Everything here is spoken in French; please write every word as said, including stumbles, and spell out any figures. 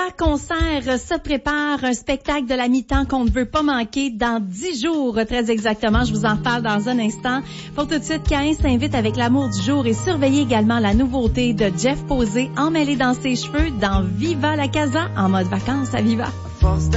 concert se prépare, un spectacle de la mi-temps qu'on ne veut pas manquer dans dix jours, très exactement. Je vous en parle dans un instant. Pour tout de suite, Caïn s'invite avec l'amour du jour et surveillez également la nouveauté de Jeff Posé emmêlé dans ses cheveux dans Viva la Casa en mode vacances à Viva. Force